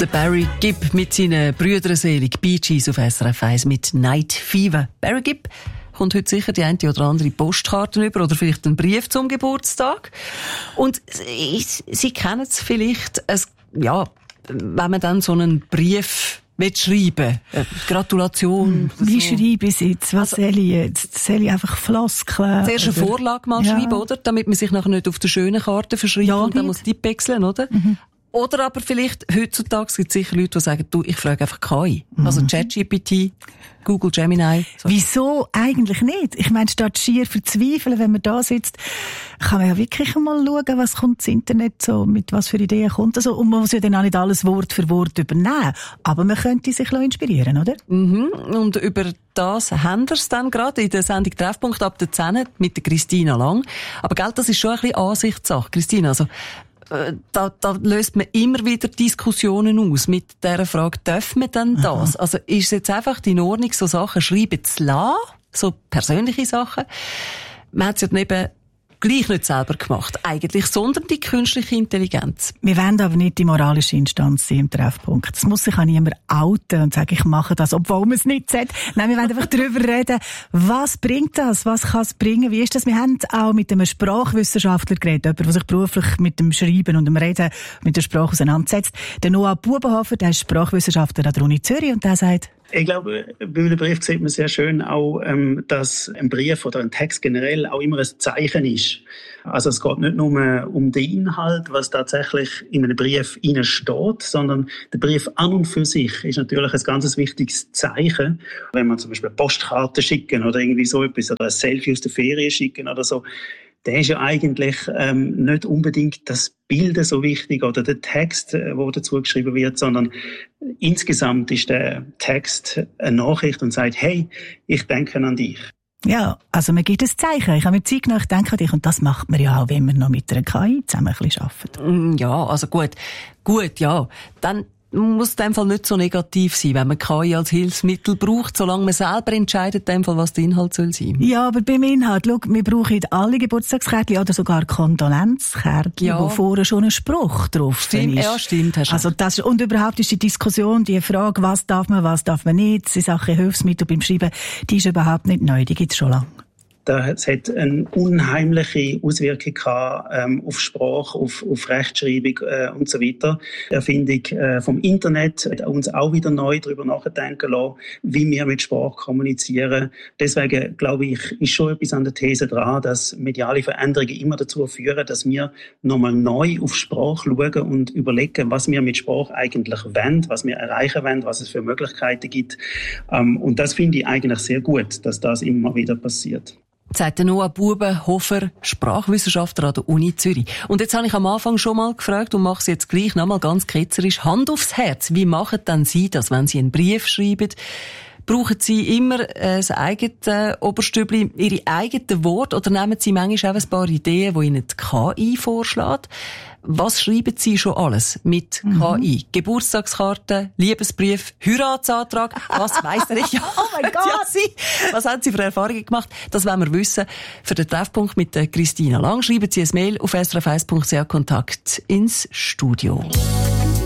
Der Barry Gibb mit seinen Brüdern selig, Bee Gees auf SRF 1 mit Night Fever. Barry Gibb kommt heute sicher die eine oder andere Postkarte über oder vielleicht einen Brief zum Geburtstag. Und Sie kennen es vielleicht, wenn man dann so einen Brief schreiben, Gratulation. Wie schreibe ich jetzt? Was soll ich jetzt? Soll ich einfach Floskeln? Zuerst eine Vorlage mal schreiben, oder? Damit man sich nachher nicht auf der schönen Karte verschreibt und dann muss Tipp wechseln, oder? Mhm. Oder aber vielleicht, heutzutage gibt es sicher Leute, die sagen, ich frage einfach KI. Also ChatGPT, Google Gemini. So. Wieso eigentlich nicht? Ich meine, statt schier verzweifeln, wenn man da sitzt, kann man ja wirklich mal schauen, was kommt das Internet so, mit was für Ideen kommt. Also, und man muss ja dann auch nicht alles Wort für Wort übernehmen. Aber man könnte sich inspirieren, oder? Mhm. Und über das haben wir es dann gerade in der Sendung Treffpunkt ab der 10 mit der Christina Lang. Aber gell, das ist schon ein bisschen Ansichtssache, Christina. Also, da löst man immer wieder Diskussionen aus mit der Frage, darf man denn das? Also ist es jetzt einfach in Ordnung, so Sachen schreiben zu lassen, so persönliche Sachen? Man hat es ja eben gleich nicht selber gemacht, eigentlich, sondern die künstliche Intelligenz. Wir wollen aber nicht die moralische Instanz sein im Treffpunkt. Es muss sich auch niemand outen und sagen, ich mache das, obwohl man es nicht sagt. Nein, wir wollen einfach darüber reden, was bringt das, was kann es bringen, wie ist das? Wir haben auch mit einem Sprachwissenschaftler geredet, jemand, der sich beruflich mit dem Schreiben und dem Reden mit der Sprache auseinandersetzt. Der Noah Bubenhofer, der ist Sprachwissenschaftler an der Uni Zürich und der sagt, ich glaube, bei einem Brief sieht man sehr schön auch, dass ein Brief oder ein Text generell auch immer ein Zeichen ist. Also es geht nicht nur um den Inhalt, was tatsächlich in einem Brief steht, sondern der Brief an und für sich ist natürlich ein ganz wichtiges Zeichen. Wenn man zum Beispiel eine Postkarte schicken oder irgendwie so etwas oder ein Selfie aus der Ferien schicken oder so, der ist ja eigentlich nicht unbedingt das Bild so wichtig oder der Text, der dazu geschrieben wird, sondern insgesamt ist der Text eine Nachricht und sagt, hey, ich denke an dich. Ja, also man gibt ein Zeichen. Ich habe mir Zeit genommen, ich denke an dich. Und das macht man ja auch, wenn man noch mit einer KI zusammen ein bisschen arbeitet. Ja, also gut, ja. Dann muss in dem Fall nicht so negativ sein, wenn man KI als Hilfsmittel braucht, solange man selber entscheidet, in dem Fall, was der Inhalt soll sein. Ja, aber beim Inhalt, schau, wir brauchen alle Geburtstagskärtchen oder sogar Kondolenzkärtchen, wo vorher schon ein Spruch drauf ist. Ja, stimmt. Also das, und überhaupt ist die Diskussion, die Frage, was darf man nicht, die Sache Hilfsmittel beim Schreiben, die ist überhaupt nicht neu, die gibt es schon lange. Es hat eine unheimliche Auswirkung gehabt, auf Sprache, auf Rechtschreibung und so weiter. Die Erfindung vom Internet hat uns auch wieder neu darüber nachdenken lassen, wie wir mit Sprache kommunizieren. Deswegen glaube ich, ist schon etwas an der These dran, dass mediale Veränderungen immer dazu führen, dass wir nochmal neu auf Sprache schauen und überlegen, was wir mit Sprache eigentlich wollen, was wir erreichen wollen, was es für Möglichkeiten gibt. Und das finde ich eigentlich sehr gut, dass das immer wieder passiert. Sagt der Noah Bubenhofer, Sprachwissenschaftler an der Uni Zürich. Und jetzt habe ich am Anfang schon mal gefragt und mache es jetzt gleich nochmal ganz ketzerisch. Hand aufs Herz, wie machen denn Sie das, wenn Sie einen Brief schreiben? Brauchen Sie immer das eigene Oberstübli, Ihre eigenen Worte oder nehmen Sie manchmal auch ein paar Ideen, die Ihnen die KI vorschlägt? Was schreiben Sie schon alles mit KI? Geburtstagskarte, Liebesbrief, Heiratsantrag, was weiss der ich? Oh mein Gott! Ja, Sie. Was haben Sie für Erfahrungen gemacht? Das wollen wir wissen. Für den Treffpunkt mit Christina Lang schreiben Sie ein Mail auf srf1.ch Kontakt ins Studio.